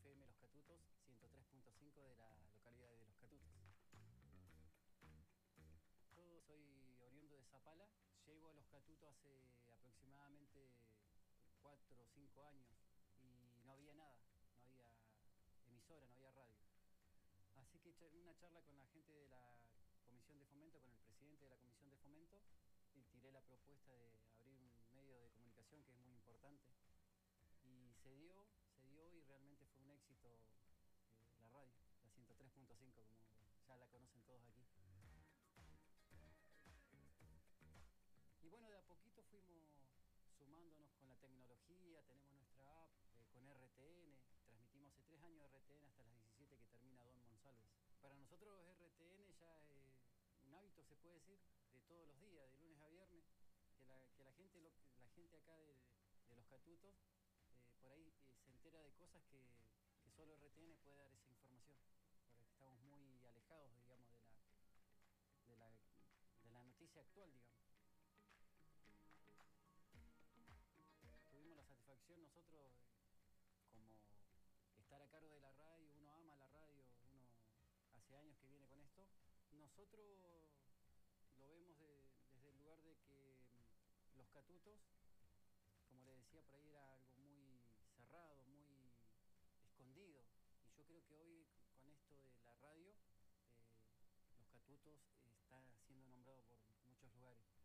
FM Los Catutos, 103.5 de la localidad de Los Catutos. Yo soy oriundo de Zapala, llego a Los Catutos hace aproximadamente 4 o 5 años y no había nada, no había emisora, no había radio. Así que una charla con la gente de la Comisión de Fomento, con el presidente de la Comisión de Fomento, y tiré la propuesta de abrir un medio de comunicación que es muy importante. Y se dio y realmente fue un éxito la radio, la 103.5, como ya la conocen todos aquí. Y bueno, de a poquito fuimos sumándonos con la tecnología, tenemos nuestra app con RTN, transmitimos hace 3 años RTN hasta las 17 que termina Don Monsalves. Para nosotros RTN ya es un hábito, se puede decir, de todos los días, de lunes a viernes, que la gente acá de Los Catutos por ahí se entera de cosas que solo RTN puede dar esa información, porque estamos muy alejados, digamos, de la noticia actual, digamos. Tuvimos la satisfacción nosotros, como estar a cargo de la radio, uno ama la radio, uno hace años que viene con esto. Nosotros lo vemos desde el lugar de que Los Catutos, como le decía, por ahí era algo muy cerrado, muy escondido. Y yo creo que hoy, con esto de la radio, Los Catutos está siendo nombrado por muchos lugares.